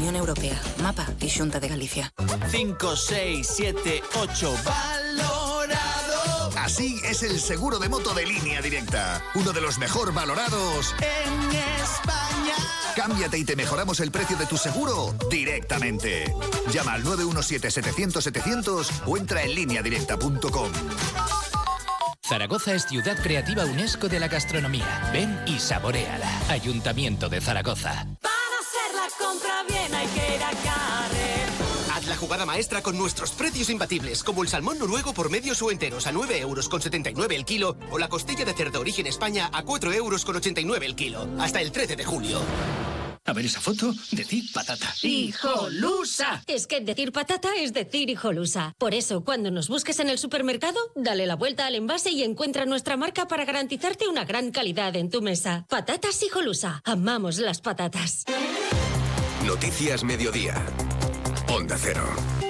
Unión Europea, Mapa y Xunta de Galicia. 5, 6, 7, 8, valorado. Así es el seguro de moto de Línea Directa. Uno de los mejor valorados en España. Cámbiate y te mejoramos el precio de tu seguro directamente. Llama al 917-700-700 o entra en lineadirecta.com. Zaragoza es ciudad creativa UNESCO de la gastronomía. Ven y saboréala. Ayuntamiento de Zaragoza. Para hacer la compra bien hay que ir a Carrefour. Haz la jugada maestra con nuestros precios imbatibles, como el salmón noruego por medios o enteros a 9,79 € el kilo o la costilla de cerdo origen España a 4,89 € el kilo. Hasta el 13 de julio. A ver esa foto, decir patata. ¡Hijolusa! Es que decir patata es decir hijolusa. Por eso, cuando nos busques en el supermercado, dale la vuelta al envase y encuentra nuestra marca para garantizarte una gran calidad en tu mesa. Patatas hijolusa. Amamos las patatas. Noticias Mediodía. Onda Cero.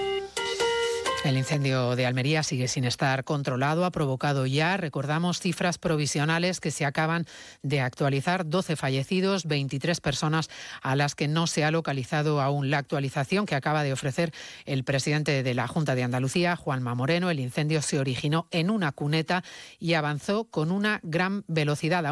El incendio de Almería sigue sin estar controlado. Ha provocado ya, recordamos, cifras provisionales que se acaban de actualizar. 12 fallecidos, 23 personas a las que no se ha localizado aún. La actualización que acaba de ofrecer el presidente de la Junta de Andalucía, Juanma Moreno. El incendio se originó en una cuneta y avanzó con una gran velocidad,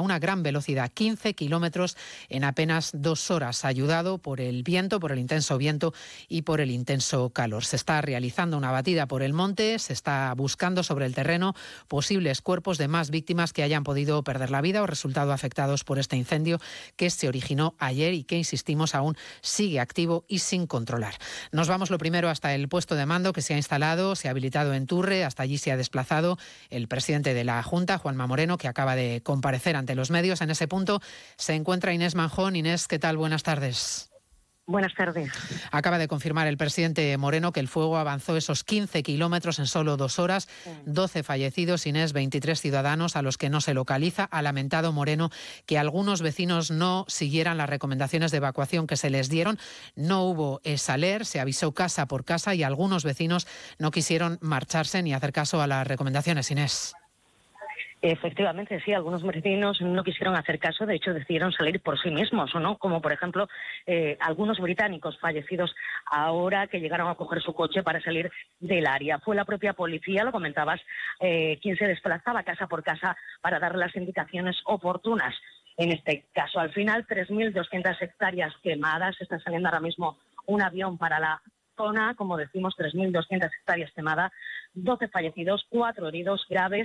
15 kilómetros en apenas 2 horas, ayudado por el viento, por el intenso viento y por el intenso calor. Se está realizando una batida por el monte, se está buscando sobre el terreno posibles cuerpos de más víctimas que hayan podido perder la vida o resultado afectados por este incendio que se originó ayer y que, insistimos, aún sigue activo y sin controlar. Nos vamos lo primero hasta el puesto de mando que se ha instalado, se ha habilitado en Turre. Hasta allí se ha desplazado el presidente de la Junta, Juanma Moreno, que acaba de comparecer ante los medios. En ese punto se encuentra Inés Manjón. Inés, ¿qué tal? Buenas tardes. Buenas tardes. Acaba de confirmar el presidente Moreno que el fuego avanzó esos 15 kilómetros en solo 2 horas. 12 fallecidos, Inés, 23 ciudadanos a los que no se localiza. Ha lamentado Moreno que algunos vecinos no siguieran las recomendaciones de evacuación que se les dieron. No hubo saler, se avisó casa por casa y algunos vecinos no quisieron marcharse ni hacer caso a las recomendaciones, Inés. Efectivamente, sí, algunos vecinos no quisieron hacer caso, de hecho decidieron salir por sí mismos, ¿o no? Como por ejemplo algunos británicos fallecidos ahora que llegaron a coger su coche para salir del área. Fue la propia policía, lo comentabas, quien se desplazaba casa por casa para dar las indicaciones oportunas. En este caso, al final, 3.200 hectáreas quemadas. Está saliendo ahora mismo un avión para la zona, como decimos, 3.200 hectáreas quemadas, 12 fallecidos, 4 heridos graves,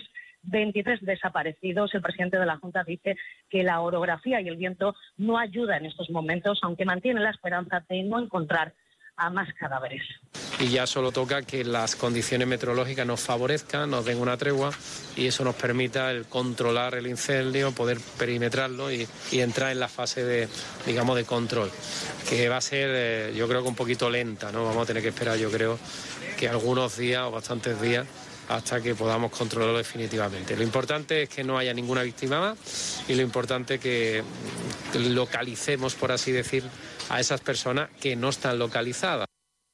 23 desaparecidos. El presidente de la Junta dice que la orografía y el viento no ayuda en estos momentos, aunque mantiene la esperanza de no encontrar a más cadáveres. Y ya solo toca que las condiciones meteorológicas nos favorezcan, nos den una tregua y eso nos permita el controlar el incendio, poder perimetrarlo y entrar en la fase de control, que va a ser, yo creo que un poquito lenta, ¿no? Vamos a tener que esperar, yo creo, que algunos días o bastantes días hasta que podamos controlarlo definitivamente. Lo importante es que no haya ninguna víctima más y lo importante es que localicemos, por así decir, a esas personas que no están localizadas.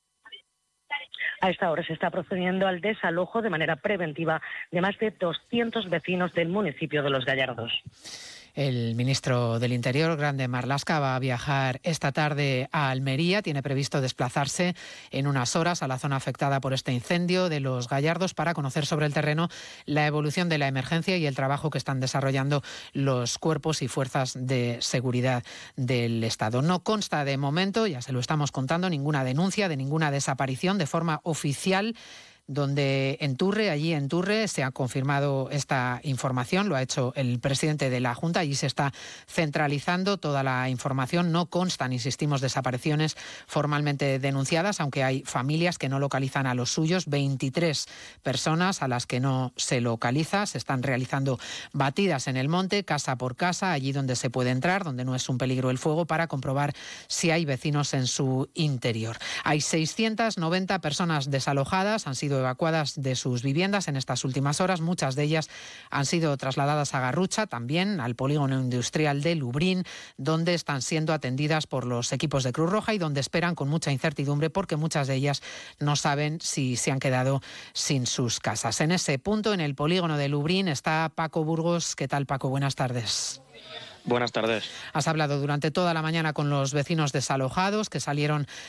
A esta hora se está procediendo al desalojo de manera preventiva de más de 200 vecinos del municipio de Los Gallardos. El ministro del Interior, Grande Marlaska, va a viajar esta tarde a Almería. Tiene previsto desplazarse en unas horas a la zona afectada por este incendio de Los Gallardos para conocer sobre el terreno la evolución de la emergencia y el trabajo que están desarrollando los cuerpos y fuerzas de seguridad del Estado. No consta de momento, ya se lo estamos contando, ninguna denuncia de ninguna desaparición de forma oficial, donde allí en Turre se ha confirmado esta información, lo ha hecho el presidente de la Junta, allí se está centralizando toda la información, no constan, insistimos, desapariciones formalmente denunciadas, aunque hay familias que no localizan a los suyos, 23 personas a las que no se localiza, se están realizando batidas en el monte, casa por casa, allí donde se puede entrar, donde no es un peligro el fuego, para comprobar si hay vecinos en su interior. Hay 690 personas desalojadas, han sido evacuadas de sus viviendas en estas últimas horas. Muchas de ellas han sido trasladadas a Garrucha, también al polígono industrial de Lubrién, donde están siendo atendidas por los equipos de Cruz Roja y donde esperan con mucha incertidumbre porque muchas de ellas no saben si se han quedado sin sus casas. En ese punto, en el polígono de Lubrién, está Paco Burgos. ¿Qué tal, Paco? Buenas tardes. Buenas tardes. Has hablado durante toda la mañana con los vecinos desalojados que salieron